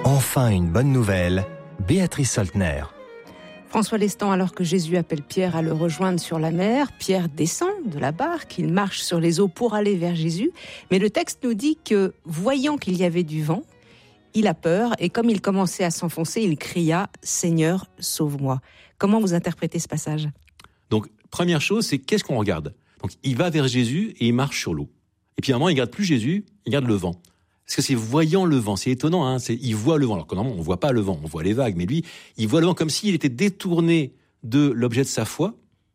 Enfin une bonne nouvelle, Béatrice Soltner. François Lestan, alors que Jésus appelle Pierre à le rejoindre sur la mer, Pierre descend de la barque, il marche sur les eaux pour aller vers Jésus. Mais le texte nous dit que, voyant qu'il y avait du vent, il a peur et comme il commençait à s'enfoncer, il cria « Seigneur, sauve-moi ». Comment vous interprétez ce passage ? Donc, première chose, c'est qu'est-ce qu'on regarde ? Donc, il va vers Jésus et il marche sur l'eau. Et puis, à un moment, il ne regarde plus Jésus, il regarde le vent. Parce que c'est voyant le vent, c'est étonnant, hein, il voit le vent. Alors que normalement, on ne voit pas le vent, on voit les vagues. Mais lui, il voit le vent comme s'il était détourné de l'objet de sa foi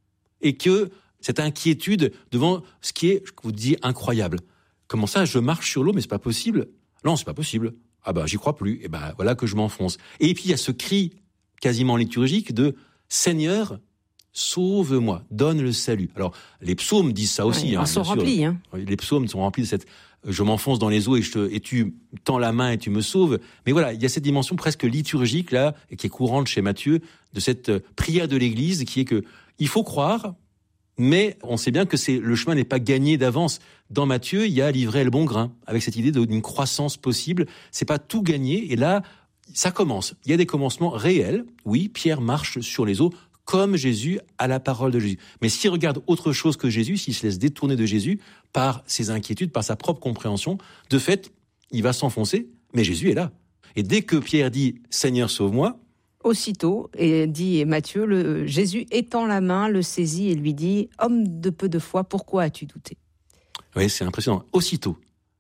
et que cette inquiétude devant ce qui est, je vous dis, incroyable. Comment ça, je marche sur l'eau, mais c'est pas possible ? Non, c'est pas possible. Ah bah, j'y crois plus. Et bah, voilà que je m'enfonce. Et puis, il y a ce cri quasiment liturgique de « Seigneur, sauve-moi, donne le salut ». Alors, les psaumes disent ça aussi. Ils sont remplis. Hein. Les psaumes sont remplis de cette « je m'enfonce dans les eaux et tu tends la main et tu me sauves ». Mais voilà, il y a cette dimension presque liturgique, là, et qui est courante chez Matthieu, de cette prière de l'Église, qui est que il faut croire, mais on sait bien que le chemin n'est pas gagné d'avance. Dans Matthieu, il y a livré le bon grain, avec cette idée d'une croissance possible. C'est pas tout gagné, et là, ça commence. Il y a des commencements réels. Oui, Pierre marche sur les eaux, comme Jésus à la parole de Jésus. Mais s'il regarde autre chose que Jésus, s'il se laisse détourner de Jésus par ses inquiétudes, par sa propre compréhension, de fait, il va s'enfoncer, mais Jésus est là. Et dès que Pierre dit « Seigneur, sauve-moi », aussitôt, et dit Matthieu, Jésus étend la main, le saisit et lui dit « Homme de peu de foi, pourquoi as-tu douté ?» Oui, c'est impressionnant. Aussitôt.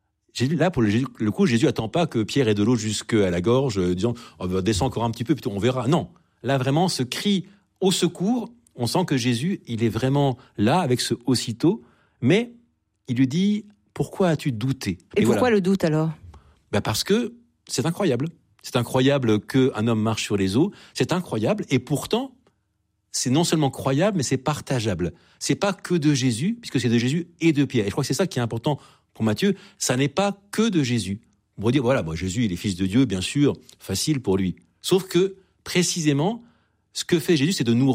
Là, pour le coup, Jésus attend pas que Pierre ait de l'eau jusqu'à la gorge, disant oh, « Descends encore un petit peu, puis on verra ». Non, là, vraiment, ce cri au secours, on sent que Jésus, il est vraiment là avec ce « aussitôt », mais il lui dit « Pourquoi as-tu douté ?» Et pourquoi le doute alors ? Parce que c'est incroyable. C'est incroyable qu'un homme marche sur les eaux. C'est incroyable. Et pourtant, c'est non seulement croyable, mais c'est partageable. C'est pas que de Jésus, puisque c'est de Jésus et de Pierre. Et je crois que c'est ça qui est important pour Matthieu. Ça n'est pas que de Jésus. On pourrait dire, voilà, Jésus, il est fils de Dieu, bien sûr, facile pour lui. Sauf que, précisément, ce que fait Jésus, c'est de nous